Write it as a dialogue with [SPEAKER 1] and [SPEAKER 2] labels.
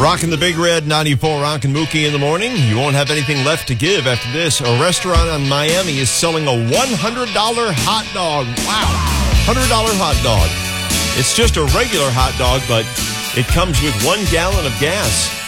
[SPEAKER 1] Rocking the Big Red 94, Rock and Mookie in the morning. You won't have anything left to give after this. A restaurant in Miami is selling a $100 hot dog. Wow. $100 hot dog. It's just a regular hot dog, but it comes with 1 gallon of gas.